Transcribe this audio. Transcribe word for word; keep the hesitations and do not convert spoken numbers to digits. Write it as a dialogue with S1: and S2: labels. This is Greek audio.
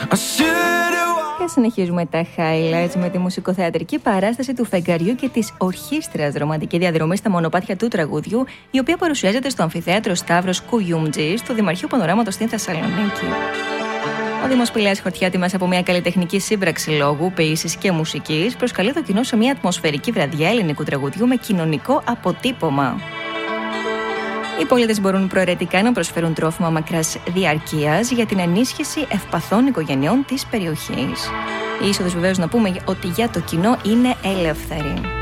S1: Και συνεχίζουμε τα highlights με τη μουσικοθεατρική παράσταση του φεγγαριού και της ορχήστρας ρομαντική διαδρομή στα μονοπάτια του τραγουδιού, η οποία παρουσιάζεται στο αμφιθέατρο Σταύρος Κουγιούμτζης του Δημαρχείου Πανοράματος στην Θεσσαλονίκη. Ο Δήμος Πηλαίας Χορτιάτη, μέσα από μια καλλιτεχνική σύμπραξη λόγου, ποίησης και μουσικής, προσκαλεί το κοινό σε μια ατμοσφαιρική βραδιά ελληνικού τραγουδιού με κοινωνικό αποτύπωμα. Οι πολίτες μπορούν προαιρετικά να προσφέρουν τρόφιμα μακράς διαρκείας για την ενίσχυση ευπαθών οικογενειών της περιοχής. Η είσοδος, βεβαίως, να πούμε ότι για το κοινό είναι ελεύθερη.